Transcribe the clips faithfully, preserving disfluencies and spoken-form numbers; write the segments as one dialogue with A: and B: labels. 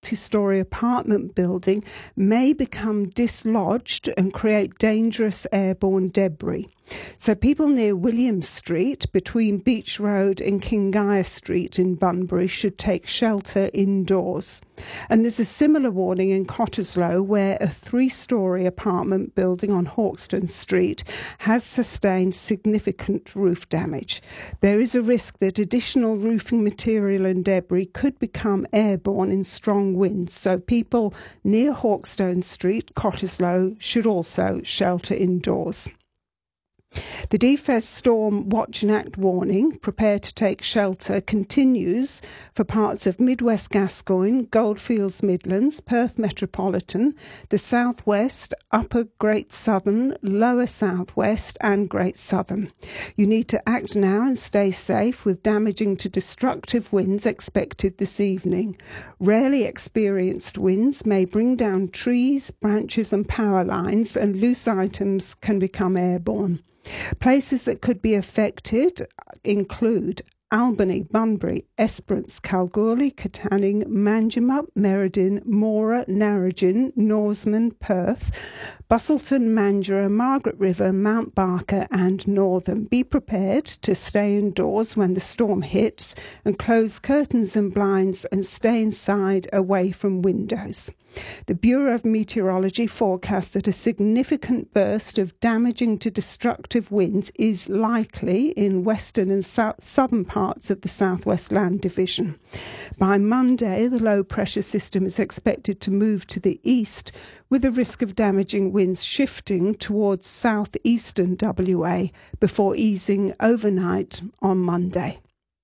A: multi-storey apartment building may become dislodged and create dangerous airborne debris. So people near William Street, between Beach Road and Kingaia Street in Bunbury, should take shelter indoors. And there's a similar warning in Cottesloe, where a three-storey apartment building on Hawkstone Street has sustained significant roof damage. There is a risk that additional roofing material and debris could become airborne in strong winds, so people near Hawkstone Street, Cottesloe, should also shelter indoors. The D F E S Storm Watch and Act warning, prepare to take shelter, continues for parts of Midwest Gascoyne, Goldfields Midlands, Perth Metropolitan, the South West, Upper Great Southern, Lower South West and Great Southern. You need to act now and stay safe, with damaging to destructive winds expected this evening. Rarely experienced winds may bring down trees, branches and power lines, and loose items can become airborne. Places that could be affected include Albany, Bunbury, Esperance, Kalgoorlie, Katanning, Manjimup, Merredin, Mora, Narrogin, Norseman, Perth, Busselton, Mandurah, Margaret River, Mount Barker and Northern. Be prepared to stay indoors when the storm hits, and close curtains and blinds and stay inside away from windows. The Bureau of Meteorology forecasts that a significant burst of damaging to destructive winds is likely in western and so- southern parts of the South West Land Division. By Monday, the low-pressure system is expected to move to the east, with the risk of damaging winds shifting towards southeastern W A before easing overnight on Monday.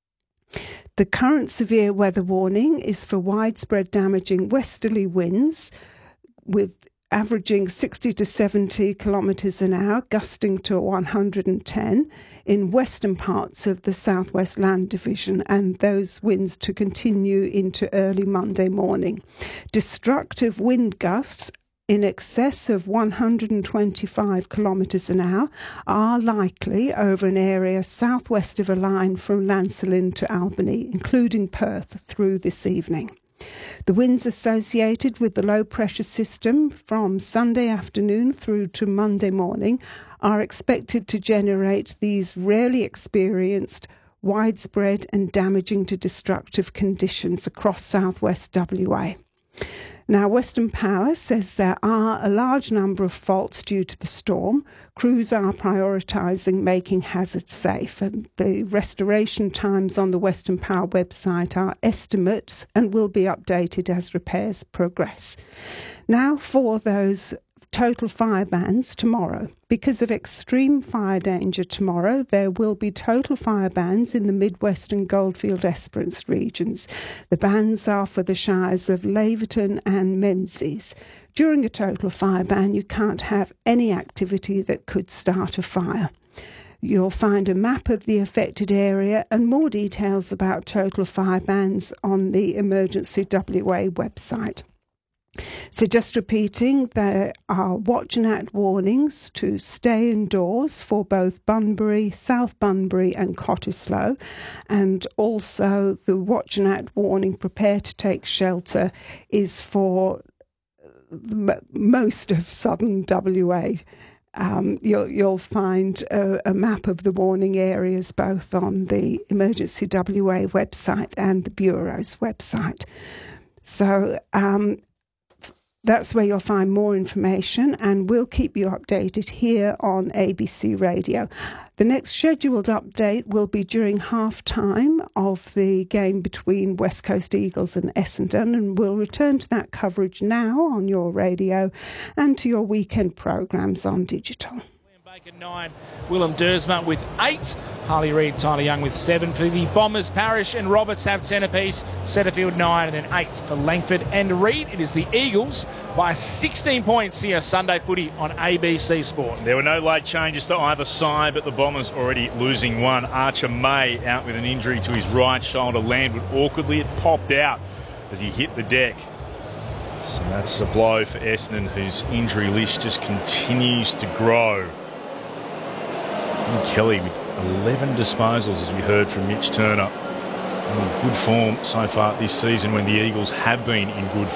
A: The current severe weather warning is for widespread damaging westerly winds, with averaging sixty to seventy kilometres an hour, gusting to one hundred ten in western parts of the South West Land Division, and those winds to continue into early Monday morning. Destructive wind gusts in excess of one hundred twenty-five kilometres an hour are likely over an area southwest of a line from Lancelin to Albany, including Perth, through this evening. The winds associated with the low-pressure system from Sunday afternoon through to Monday morning are expected to generate these rarely experienced, widespread and damaging to destructive conditions across southwest W A. Now, Western Power says there are a large number of faults due to the storm. Crews are prioritising making hazards safe, and the restoration times on the Western Power website are estimates and will be updated as repairs progress. Now for those total fire bans tomorrow. Because of extreme fire danger tomorrow, there will be total fire bans in the Midwest and Goldfield Esperance regions. The bans are for the shires of Laverton and Menzies. During a total fire ban, you can't have any activity that could start a fire. You'll find a map of the affected area and more details about total fire bans on the Emergency W A website. So just repeating, there are watch and act warnings to stay indoors for both Bunbury, South Bunbury and Cottesloe, and also the watch and act warning, prepare to take shelter, is for the, most of southern W A. Um, you'll, you'll find a, a map of the warning areas both on the Emergency W A website and the Bureau's website. So um, that's where you'll find more information, and we'll keep you updated here on A B C Radio. The next scheduled update will be during half-time of the game between West Coast Eagles and Essendon, and we'll return to that coverage now on your radio and to your weekend programmes on digital.
B: Bacon nine, Willem Dersma with eight, Harley Reid, Tyler Young with seven. For the Bombers, Parrish and Roberts have ten apiece, Setterfield nine, and then eight for Langford and Reid. It is the Eagles by sixteen points here Sunday footy on A B C Sport.
C: There were no late changes to either side, but the Bombers already losing one. Archer May out with an injury to his right shoulder. Landwood awkwardly, it popped out as he hit the deck. So that's a blow for Essendon, whose injury list just continues to grow. And Kelly with eleven disposals, as we heard from Mitch Turner. In good form so far this season when the Eagles have been in good